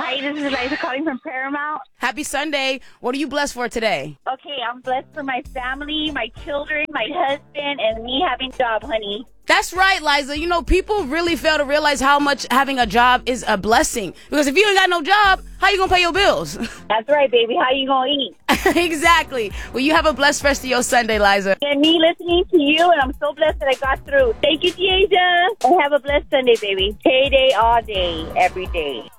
Hi, this is Liza calling from Paramount. Happy Sunday. What are you blessed for today? Okay, I'm blessed for my family, my children, my husband, and me having a job, honey. That's right, Liza. You know, people really fail to realize how much having a job is a blessing. Because if you ain't got no job, how you gonna pay your bills? That's right, baby. How you gonna eat? Exactly. Well, you have a blessed rest of your Sunday, Liza. And me listening to you, and I'm so blessed that I got through. Thank you, Tiaja. And have a blessed Sunday, baby. Payday all day, every day.